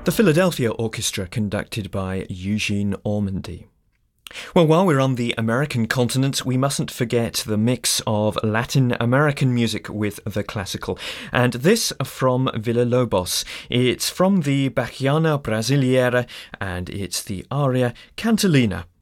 The Philadelphia Orchestra, conducted by Eugene Ormandy. Well, while we're on the American continent, we mustn't forget the mix of Latin American music with the classical. And this from Villa-Lobos. It's from the Bachiana Brasileira, and it's the aria Cantilena.